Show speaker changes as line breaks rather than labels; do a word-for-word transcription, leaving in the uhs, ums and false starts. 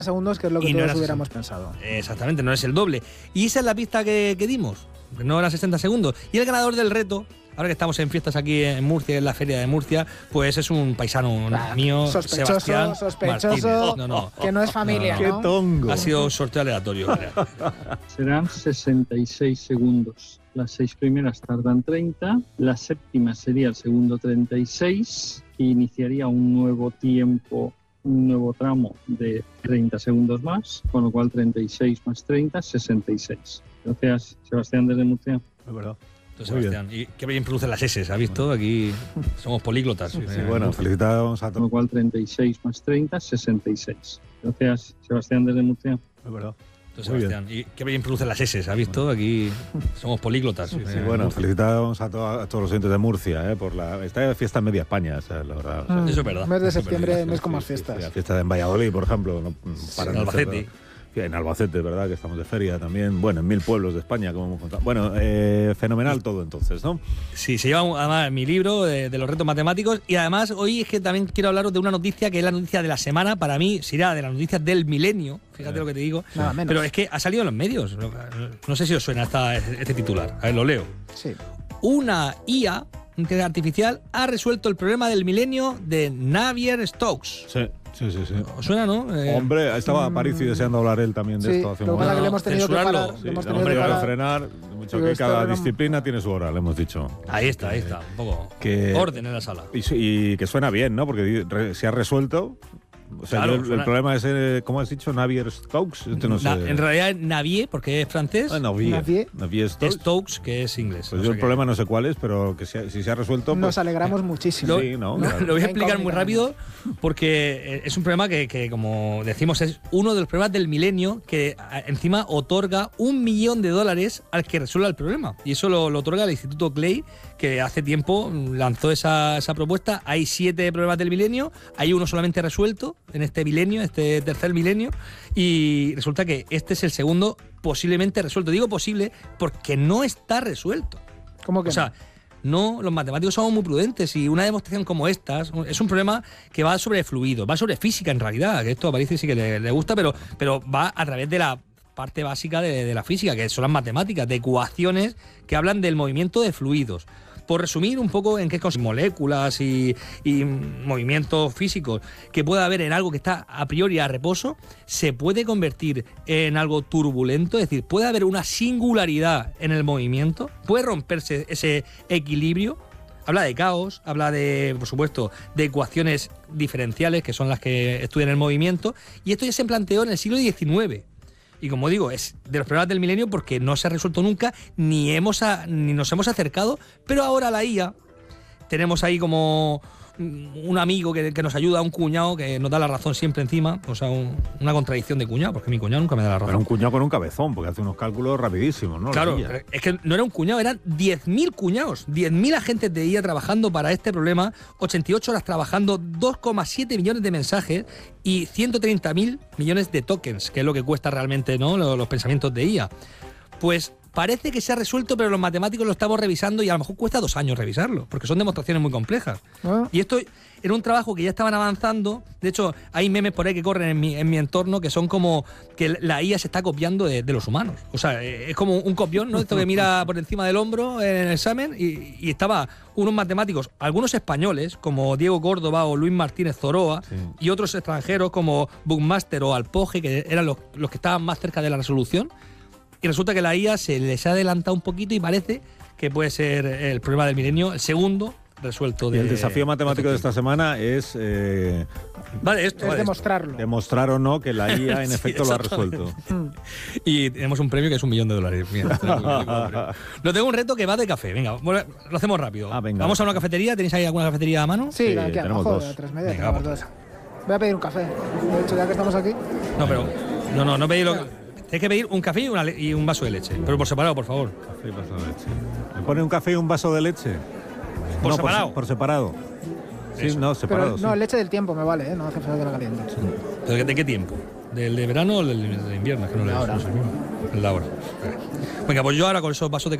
segundos, que es lo que
Y no
todos
era
hubiéramos
sesenta.
pensado.
Exactamente, no es el doble. Y esa es la pista que, que dimos, que no eran sesenta segundos. Y el ganador del reto, ahora que estamos en fiestas aquí en Murcia, en la feria de Murcia, pues es un paisano
Ah,
mío,
sospechoso,
Sebastián
sospechoso,
Martínez. No, no.
que no es familia,
No,
¿no?
¡Qué tongo!
Ha sido un sorteo aleatorio.
Serán sesenta y seis segundos. Las seis primeras tardan treinta, la séptima sería el segundo treinta y seis, que iniciaría un nuevo tiempo, un nuevo tramo de treinta segundos más, con lo cual treinta y seis más treinta, sesenta y seis. Gracias, Sebastián, desde Murcia.
Es verdad.
Entonces, Sebastián, y qué bien producen las S, ¿has visto? Aquí somos políglotas.
Sí,
Eh,
bueno, felicitamos a
Con lo
todos.
cual treinta y seis más treinta, sesenta y seis. Gracias, Sebastián, desde Murcia.
Es verdad.
Entonces,
Muy
Sebastián, y qué bien producen las S, ¿has visto? Aquí somos políglotas.
Sí,
Eh,
bueno, felicitamos a, to- a todos los oyentes de Murcia, ¿eh? Por la esta fiesta en media España, o sea, la verdad. O sea,
Mm,
Eso es verdad.
Mes de
Eso es
septiembre,
verdad.
mes con más
sí, sí,
fiestas.
la fiesta en Valladolid, por ejemplo. No, para
en
no
Albacete.
ser- sí, en Albacete, ¿verdad? Que estamos de feria también. Bueno, en mil pueblos de España, como hemos contado. Bueno, eh, fenomenal todo entonces, ¿no?
Sí, se lleva además mi libro de, de los retos matemáticos y además hoy es que también quiero hablaros de una noticia que es la noticia de la semana, para mí será de las noticias del milenio, fíjate lo que te digo,
Nada menos.
pero es que ha salido en los medios, no, no sé si os suena esta, este titular, a ver, lo leo.
Sí.
Una I A, inteligencia artificial, ha resuelto el problema del milenio de Navier-Stokes.
Sí, sí, sí. sí.
¿Os suena, no? Eh,
Hombre, estaba Aparici deseando hablar él también de
Sí,
esto hace
lo
un
que pasa es
momento.
que le hemos tenido que
Censurarlo.
parar.
Sí,
le hemos
no,
tenido
hombre,
que
hay que
parar.
frenar, mucho
Digo,
que
esto
cada
era-
disciplina tiene su hora, le hemos dicho.
Ahí está, ahí está, un poco
Que-
orden en la sala.
Y, su- y que suena bien, ¿no? Porque di- re- se ha resuelto. O sea,
Claro,
yo el,
suena-
el problema es, eh, ¿cómo has dicho? Navier-Stokes. Este no sé.
Na- en realidad es Navier, porque es francés,
Ah, Navier.
Navier.
Navier-Stokes.
Stokes, que es inglés.
Pues
O
yo
sea
el
que-
problema no sé cuál es, pero que se- si se ha resuelto.
Nos
Pues,
alegramos muchísimo.
sí, ¿no?
Lo,
Claro.
lo voy a
Una
explicar muy
incógnita,
rápido porque eh, es un problema que, que, como decimos, es uno de los problemas del milenio que a- encima otorga un millón de dólares al que resuelva el problema. Y eso lo, lo otorga el Instituto Clay, que hace tiempo mm, lanzó esa, esa propuesta. Hay siete problemas del milenio, hay uno solamente resuelto en este milenio, este tercer milenio, y resulta que este es el segundo posiblemente resuelto. Digo posible porque no está resuelto.
¿Cómo que
O sea, no, los matemáticos somos muy prudentes y una demostración como esta es un problema que va sobre fluidos, va sobre física en realidad, que esto a París sí que le, le gusta, pero, pero va a través de la parte básica de, de la física, que son las matemáticas, de ecuaciones que hablan del movimiento de fluidos. Por resumir un poco en qué consisten moléculas y, y movimientos físicos que pueda haber en algo que está a priori a reposo, se puede convertir en algo turbulento, es decir, puede haber una singularidad en el movimiento, puede romperse ese equilibrio. Habla de caos, habla de, por supuesto, de ecuaciones diferenciales, que son las que estudian el movimiento, y esto ya se planteó en el siglo diecinueve. Y como digo, es de los problemas del milenio porque no se ha resuelto nunca, ni, hemos a- ni nos hemos acercado, pero ahora la I A, tenemos ahí como un amigo que, que nos ayuda, un cuñado que nos da la razón siempre encima, o sea, un- una contradicción de cuñado, porque mi cuñado nunca me da la razón.
Pero un cuñado con un cabezón, porque hace unos cálculos rapidísimos, ¿no?
Claro,
La I A.
pero es que no era un cuñado, eran diez mil cuñados, diez mil agentes de I A trabajando para este problema, ochenta y ocho horas trabajando, dos coma siete millones de mensajes y ciento treinta mil millones de tokens, que es lo que cuesta realmente, ¿no?, los, los pensamientos de I A. Pues parece que se ha resuelto, pero los matemáticos lo estamos revisando y a lo mejor cuesta dos años revisarlo, porque son demostraciones muy complejas.
Ah.
Y esto era un trabajo que ya estaban avanzando. De hecho, hay memes por ahí que corren en mi, en mi entorno que son como que la I A se está copiando de, de los humanos. O sea, eh, es como un copión, ¿no? Esto que mira por encima del hombro en el examen y, y estaba unos matemáticos, algunos españoles, como Diego Córdoba o Luis Martínez Zoroa,
Sí.
y otros extranjeros como Bookmaster o Alpoge, que eran los, los que estaban más cerca de la resolución. Y resulta que la I A se les ha adelantado un poquito y parece que puede ser el problema del milenio, el segundo resuelto
Y
de...
el desafío matemático de esta semana es eh,
Vale, esto,
Es
vale,
demostrarlo.
demostrar o no que la I A en
Sí,
efecto lo ha
exactamente.
resuelto.
Mm.
esto. Y tenemos un premio que es un millón de dólares. Mira, esto es muy bien, hombre. No, tengo un reto que va de café. Venga, bueno, lo hacemos rápido.
Ah, venga.
Vamos a una cafetería. ¿Tenéis ahí alguna cafetería a mano?
Sí,
Sí,
aquí
tenemos
abajo,
dos.
de tres media,
Venga,
tenemos dos. Voy a pedir un café. De hecho, ya que estamos aquí.
No, pero... No, no, no pedís lo... Tenéis que pedir un café y, una le- y un vaso de leche. Pero por separado, por favor.
Café y vaso de leche. ¿Me pone un café y un vaso de leche?
Por
No,
separado.
Por, por separado. Sí,
Eso.
no,
Pero
separado.
no,
sí.
leche del tiempo me vale, ¿eh? No hace falta que la caliente.
¿Pero de, de qué tiempo? ¿Del de verano o del de invierno? Es que no le
La hora.
no sé el mismo. El de ahora. Venga, pues yo ahora con esos vasos de